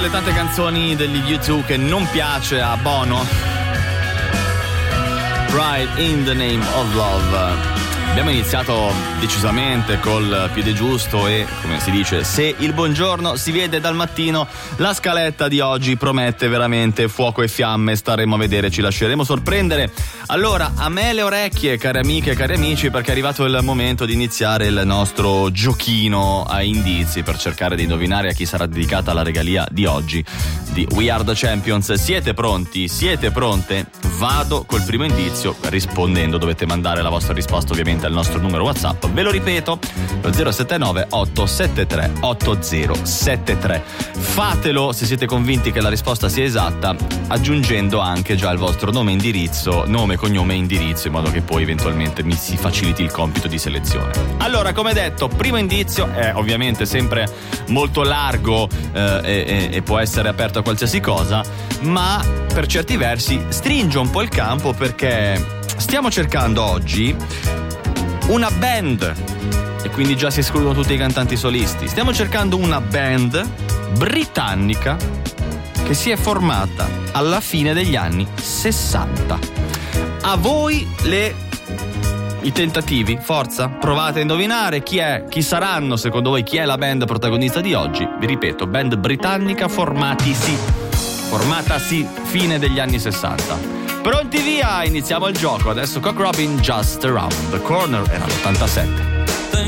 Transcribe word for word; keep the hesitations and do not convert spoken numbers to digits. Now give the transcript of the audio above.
delle tante canzoni degli U due che non piace a Bono. Ride in the Name of Love. Abbiamo iniziato decisamente col piede giusto e, come si dice, se il buongiorno si vede dal mattino, la scaletta di oggi promette veramente fuoco e fiamme, staremo a vedere, ci lasceremo sorprendere. Allora, a me le orecchie, care amiche e cari amici, perché è arrivato il momento di iniziare il nostro giochino a indizi per cercare di indovinare a chi sarà dedicata la regalia di oggi di We Are The Champions. Siete pronti? Siete pronte? Vado col primo indizio, rispondendo dovete mandare la vostra risposta ovviamente al nostro numero WhatsApp, ve lo ripeto, lo zero sette nove otto sette tre otto zero sette tre. Fatelo se siete convinti che la risposta sia esatta, aggiungendo anche già il vostro nome, indirizzo, nome, cognome e indirizzo, in modo che poi eventualmente mi si faciliti il compito di selezione. Allora, come detto, primo indizio è ovviamente sempre molto largo eh, e, e può essere aperto a qualsiasi cosa, ma per certi versi stringe un po' il campo, perché stiamo cercando oggi una band, e quindi già si escludono tutti i cantanti solisti. Stiamo cercando una band britannica che si è formata alla fine degli anni sessanta. A voi le i tentativi, forza, provate a indovinare chi è, chi saranno secondo voi, chi è la band protagonista di oggi. Vi ripeto, band britannica formatisi formatasi fine degli anni sessanta. Pronti, via, iniziamo il gioco. Adesso Cock Robin, Just Around the Corner, era l'ottantasette.